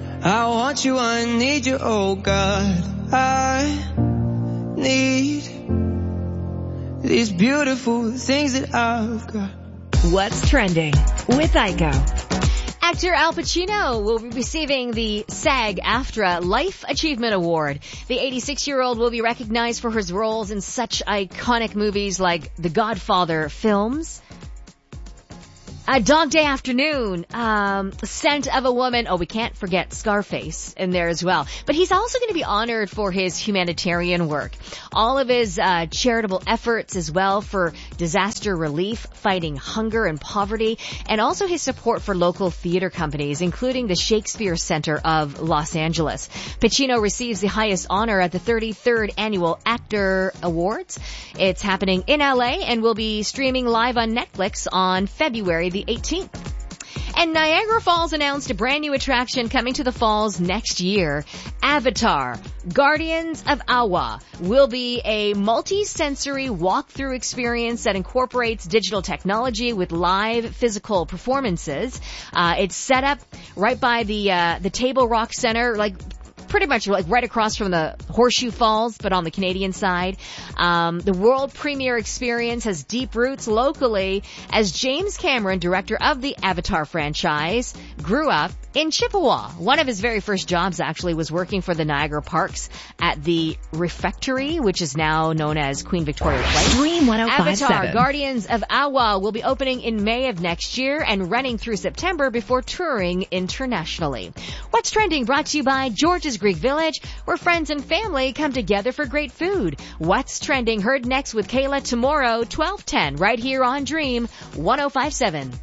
I want you, I need you, oh God. I need these beautiful things that I've got. What's trending with Aiko? Actor Al Pacino will be receiving the SAG-AFTRA Life Achievement Award. The 86-year-old will be recognized for his roles in such iconic movies like The Godfather films, Dog Day Afternoon, Scent of a Woman. Oh, we can't forget Scarface in there as well. But he's also going to be honored for his humanitarian work. All of his charitable efforts as well for disaster relief, fighting hunger and poverty, and also his support for local theater companies, including the Shakespeare Center of Los Angeles. Pacino receives the highest honor at the 33rd Annual Actor Awards. It's happening in LA and will be streaming live on Netflix on February the 18th. And Niagara Falls announced a brand new attraction coming to the falls next year. Avatar, Guardians of Awa, will be a multi-sensory walkthrough experience that incorporates digital technology with live physical performances. It's set up right by the Table Rock Center, pretty much right across from the Horseshoe Falls, but on the Canadian side. The world premiere experience has deep roots locally as James Cameron, director of the Avatar franchise, grew up in Chippewa. One of his very first jobs actually was working for the Niagara Parks at the Refectory, which is now known as Queen Victoria Place. Dream 105.7. Avatar, Guardians of Awa will be opening in May of next year and running through September before touring internationally. What's trending brought to you by George's Greek Village, where friends and family come together for great food. What's trending heard next with Kayla tomorrow, 12:10, right here on Dream 105.7.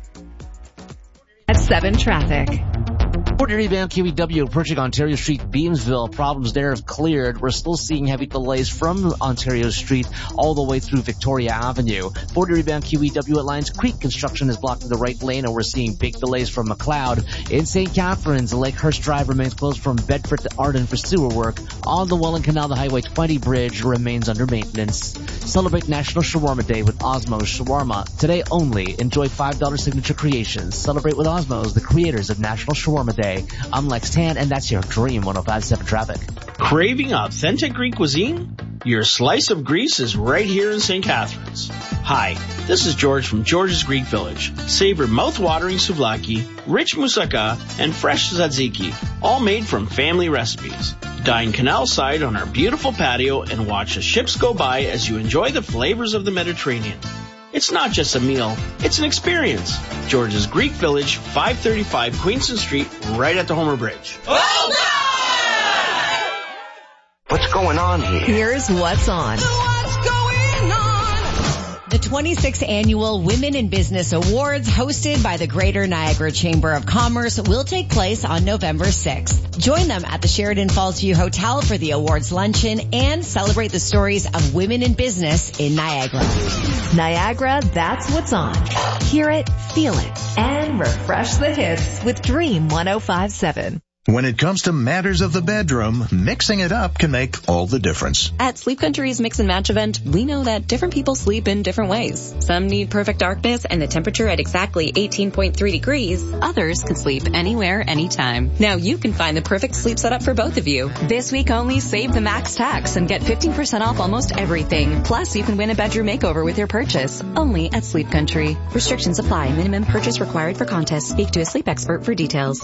At 7 traffic. Port Erie Bound QEW approaching Ontario Street, Beamsville. Problems there have cleared. We're still seeing heavy delays from Ontario Street all the way through Victoria Avenue. Port Erie Bound QEW at Lions Creek, construction is blocked in the right lane, and we're seeing big delays from McLeod. In St. Catharines, the Lakehurst Drive remains closed from Bedford to Arden for sewer work. On the Welland Canal, the Highway 20 bridge remains under maintenance. Celebrate National Shawarma Day with Osmos Shawarma. Today only, enjoy $5 signature creations. Celebrate with Osmos, the creators of National Shawarma Day. I'm Lex Tan, and that's your Dream 105.7 traffic. Craving authentic Greek cuisine? Your slice of Greece is right here in St. Catharines. Hi, this is George from George's Greek Village. Savor mouth-watering souvlaki, rich moussaka, and fresh tzatziki, all made from family recipes. Dine canal side on our beautiful patio and watch the ships go by as you enjoy the flavors of the Mediterranean. It's not just a meal, it's an experience. George's Greek Village, 535 Queenston Street, right at the Homer Bridge. What's going on here? Here's what's on. The 26th Annual Women in Business Awards, hosted by the Greater Niagara Chamber of Commerce, will take place on November 6th. Join them at the Sheridan Falls View Hotel for the awards luncheon and celebrate the stories of women in business in Niagara. Niagara, that's what's on. Hear it, feel it, and refresh the hits with Dream 105.7. When it comes to matters of the bedroom, mixing it up can make all the difference. At Sleep Country's Mix and Match event, we know that different people sleep in different ways. Some need perfect darkness and the temperature at exactly 18.3 degrees. Others can sleep anywhere, anytime. Now you can find the perfect sleep setup for both of you. This week only, save the max tax and get 15% off almost everything. Plus, you can win a bedroom makeover with your purchase. Only at Sleep Country. Restrictions apply. Minimum purchase required for contest. Speak to a sleep expert for details.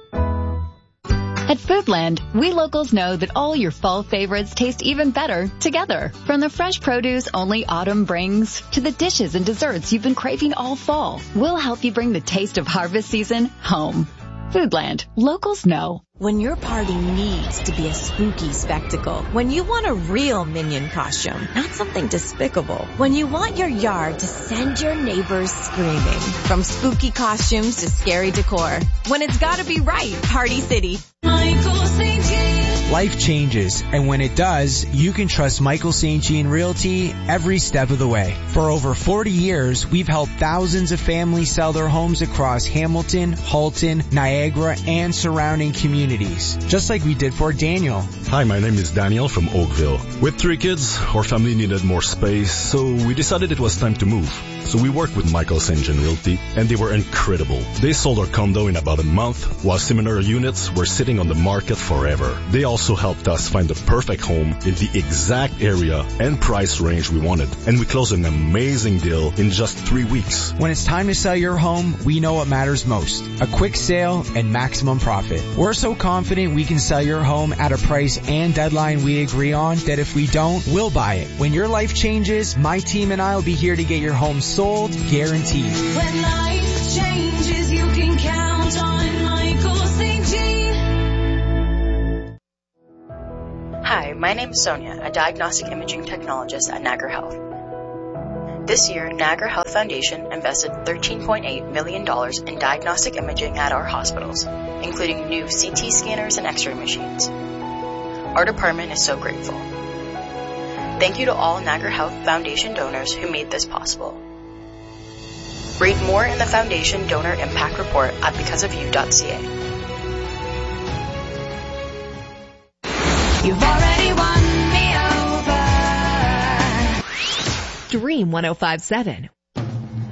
At Foodland, we locals know that all your fall favorites taste even better together. From the fresh produce only autumn brings to the dishes and desserts you've been craving all fall, we'll help you bring the taste of harvest season home. Foodland. Locals know. When your party needs to be a spooky spectacle. When you want a real Minion costume, not something despicable. When you want your yard to send your neighbors screaming. From spooky costumes to scary decor. When it's gotta be right, Party City. Michael St. Jean. Life changes, and when it does, you can trust Michael St. Jean Realty every step of the way. For over 40 years, we've helped thousands of families sell their homes across Hamilton, Halton, Niagara, and surrounding communities, just like we did for Daniel. Hi, my name is Daniel from Oakville. With 3 kids, our family needed more space, so we decided it was time to move. So we worked with Michael St. John Realty, and they were incredible. They sold our condo in about a month, while similar units were sitting on the market forever. They also helped us find the perfect home in the exact area and price range we wanted. And we closed an amazing deal in just 3 weeks. When it's time to sell your home, we know what matters most. A quick sale and maximum profit. We're so confident we can sell your home at a price and deadline we agree on that if we don't, we'll buy it. When your life changes, my team and I will be here to get your home sold, guaranteed. When life changes, you can count on Michael St. Jean. Hi, my name is Sonia, a diagnostic imaging technologist at Niagara Health. This year, Niagara Health Foundation invested $13.8 million in diagnostic imaging at our hospitals, including new CT scanners and X-ray machines. Our department is so grateful. Thank you to all Niagara Health Foundation donors who made this possible. Read more in the Foundation Donor Impact Report at becauseofyou.ca. You've already won me over. Dream 105.7.